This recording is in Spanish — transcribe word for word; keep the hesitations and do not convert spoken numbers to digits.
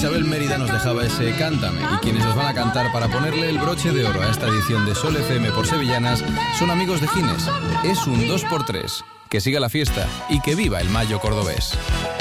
Isabel Mérida nos dejaba ese cántame, y quienes nos van a cantar para ponerle el broche de oro a esta edición de Sol F M por Sevillanas son amigos de Gines. Es un dos por tres. Que siga la fiesta y que viva el Mayo cordobés.